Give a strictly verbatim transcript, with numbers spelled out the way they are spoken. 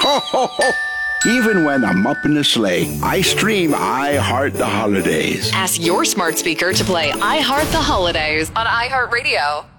ho, ho, ho. Even when I'm up in the sleigh, I stream I Heart the Holidays. Ask your smart speaker to play I Heart the Holidays on iHeartRadio.